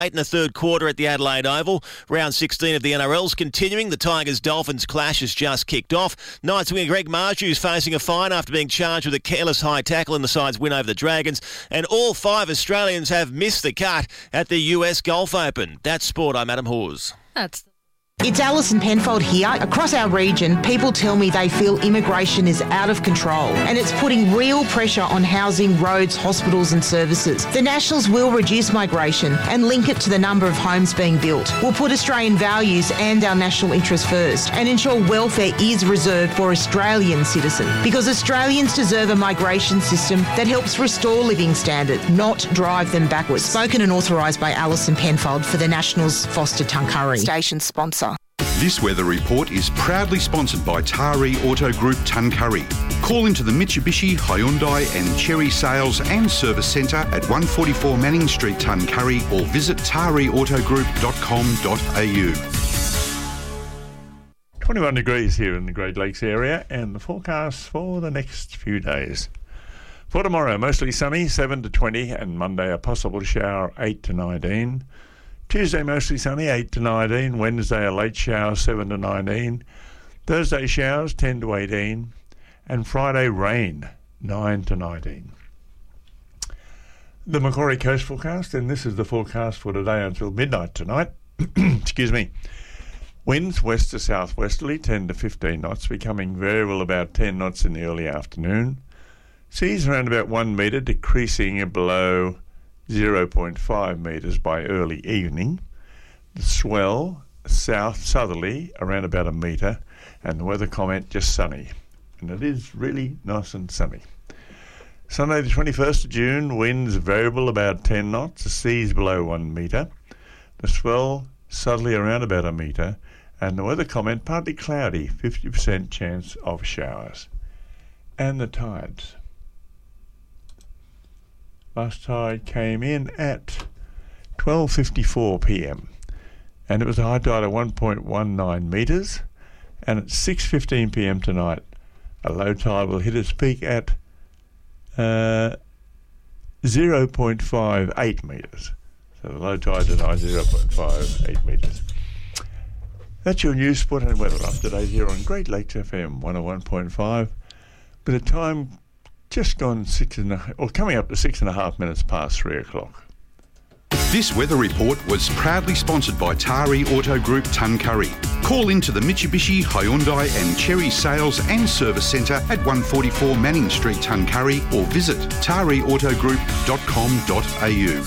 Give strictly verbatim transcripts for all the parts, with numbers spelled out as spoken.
Eight in the third quarter at the Adelaide Oval. Round sixteen of the N R L's continuing. The Tigers-Dolphins clash has just kicked off. Knights winger Greg Marju is facing a fine after being charged with a careless high tackle in the side's win over the Dragons. And all five Australians have missed the cut at the U S Golf Open. That's sport. I'm Adam Hawes. That's It's Alison Penfold here. Across our region, people tell me they feel immigration is out of control and it's putting real pressure on housing, roads, hospitals and services. The Nationals will reduce migration and link it to the number of homes being built. We'll put Australian values and our national interests first and ensure welfare is reserved for Australian citizens, because Australians deserve a migration system that helps restore living standards, not drive them backwards. Spoken and authorised by Alison Penfold for the Nationals Foster Tuncurry. Station sponsor. This weather report is proudly sponsored by Tari Auto Group Tuncurry. Call into the Mitsubishi, Hyundai and Cherry Sales and Service Centre at one forty-four Manning Street, Tuncurry, or visit tari auto group dot com dot a u. twenty-one degrees here in the Great Lakes area, and the forecast for the next few days. For tomorrow, mostly sunny, seven to twenty, and Monday a possible shower, eight to nineteen. Tuesday mostly sunny, eight to nineteen. Wednesday a late shower, seven to nineteen. Thursday showers, ten to eighteen. And Friday rain, nine to nineteen. The Macquarie Coast forecast, and this is the forecast for today until midnight tonight. Excuse me. Winds west to southwesterly, ten to fifteen knots, becoming variable about ten knots in the early afternoon. Seas around about one metre, decreasing below zero point five metres by early evening. The swell south southerly around about a metre, and the weather comment just sunny, and it is really nice and sunny. Sunday the twenty-first of June, winds variable about ten knots, the seas below one metre, the swell southerly around about a metre, and the weather comment partly cloudy, fifty percent chance of showers. And the tides. Last tide came in at twelve fifty-four p m and it was a high tide of one point one nine metres, and at six fifteen p m tonight a low tide will hit its peak at uh, zero point five eight metres. So the low tide tonight is zero point five eight metres. That's your news, sport and weather up to date here on Great Lakes F M one oh one point five. By the time just gone six and a, or coming up to six and a half minutes past three o'clock. This weather report was proudly sponsored by Tari Auto Group Tuncurry. Call into the Mitsubishi, Hyundai and Cherry Sales and Service Centre at one forty-four Manning Street, Tuncurry, or visit tari auto group dot com dot a u.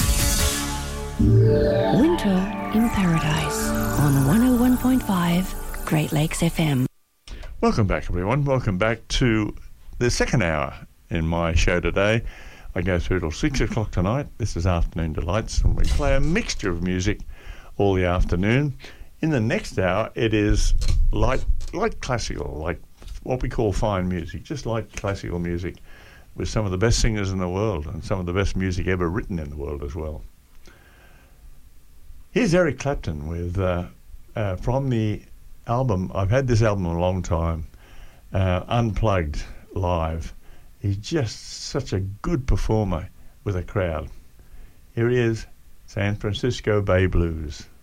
Winter in Paradise on one oh one point five Great Lakes F M. Welcome back, everyone. Welcome back to the second hour in my show today. I go through till six o'clock tonight. This is Afternoon Delights, and we play a mixture of music all the afternoon. In the next hour, it is light, light classical, like what we call fine music, just light classical music with some of the best singers in the world and some of the best music ever written in the world as well. Here's Eric Clapton with uh, uh, from the album. I've had this album a long time, uh, Unplugged Live. He's just such a good performer with a crowd. Here he is, San Francisco Bay Blues.